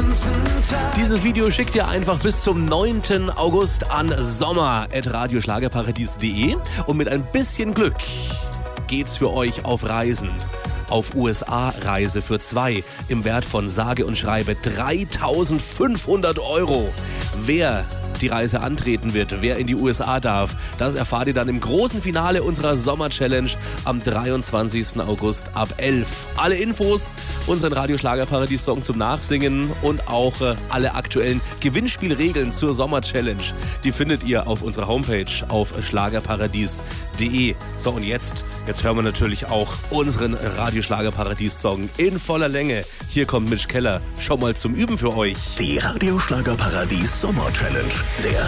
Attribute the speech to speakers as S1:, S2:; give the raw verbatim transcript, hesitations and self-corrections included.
S1: Dieses Video schickt ihr einfach bis zum neunten August an sommer at radioschlagerparadies punkt de und mit ein bisschen Glück geht's für euch auf Reisen. Auf U S A-Reise für zwei im Wert von sage und schreibe dreitausendfünfhundert Euro. Wer die Reise antreten wird, wer in die U S A darf, das erfahrt ihr dann im großen Finale unserer Sommer-Challenge am dreiundzwanzigsten August ab elf. Alle Infos, unseren Radio-Schlager-Paradies-Song zum Nachsingen und auch äh, alle aktuellen Gewinnspielregeln zur Sommer-Challenge, die findet ihr auf unserer Homepage auf schlagerparadies punkt de. So, und jetzt, jetzt hören wir natürlich auch unseren Radio-Schlager-Paradies-Song in voller Länge. Hier kommt Mitch Keller, schon mal zum Üben für euch.
S2: Die Radio-Schlager-Paradies Sommer-Challenge. Der